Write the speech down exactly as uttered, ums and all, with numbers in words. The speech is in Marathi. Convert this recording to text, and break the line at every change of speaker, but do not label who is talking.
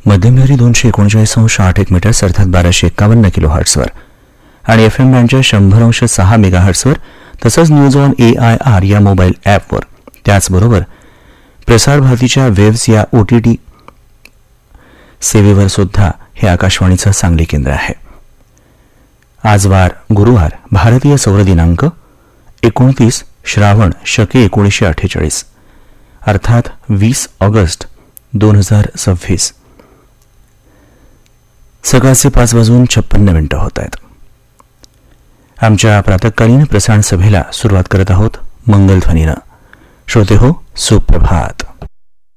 मध्यमलहरी दोनशे एकोणचाळीस अंश आठ एक मीटर्स अर्थात बाराशे एक्कावन्न किलो हर्ट्सवर आणि एफ एम बँडच्या शंभर अंश सहा मेगा हर्ट्सवर तसंच news on A I R या मोबाईल ॲपवर त्याचबरोबर प्रसार भारतीच्या वेव्स या ओ टी टी सेवेवर सुद्धा हे आकाशवाणीचं सांगली केंद्र आहे. आज वार गुरुवार, भारतीय सौर दिनांक एकोणतीस श्रावण शके एकोणीसशे अठ्ठेचाळीस अर्थात वीस ऑगस्ट दोन हजार सव्वीस. सकाळचे पाच वाजून छप्पन्न मिनिटं होत आहेत. आमच्या प्रातःकालीन प्रसारण सभेला सुरुवात करत आहोत मंगलध्वनीनं. श्रोते हो, सुप्रभात.